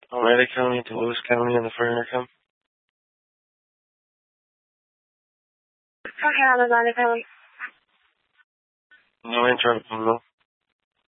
Palmetto County to Lewis County on the fire intercom. Okay, Amazon, No interruption, no.